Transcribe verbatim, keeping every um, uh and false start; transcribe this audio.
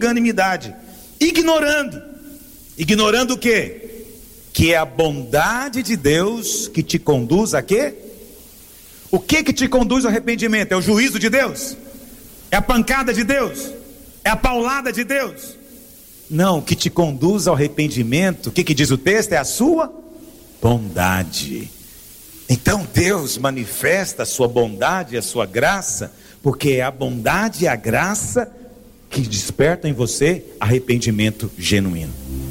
longanimidade, ignorando, ignorando o quê? Que é a bondade de Deus que te conduz a quê? O que que te conduz ao arrependimento? É o juízo de Deus? É a pancada de Deus? É a paulada de Deus? Não, o que te conduz ao arrependimento, o que que diz o texto? É a sua bondade. Então Deus manifesta a sua bondade e a sua graça, porque é a bondade e a graça que despertam em você arrependimento genuíno.